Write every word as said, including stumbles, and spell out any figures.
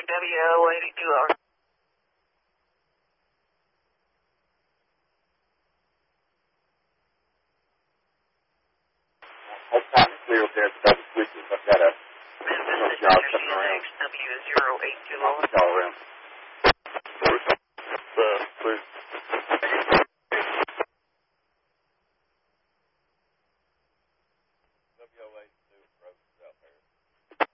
W O eighty-two hours. Whole time is clear up there at the double switches. I've got a This is job coming around. W zero eight two. All around.